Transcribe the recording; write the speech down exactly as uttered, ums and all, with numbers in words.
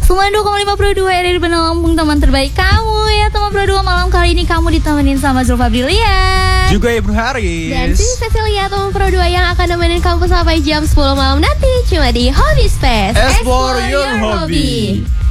sembilan puluh dua koma lima Pro dua dari Bandar Lampung, teman terbaik kamu ya. Teman Pro dua malam kali ini kamu ditemenin sama Zulfa Brilian, juga Ibnu Haris dan Sisi Cecilia, teman Pro dua yang akan nemenin kamu sampai jam sepuluh malam nanti cuma di Hobby Space. Explore your hobby.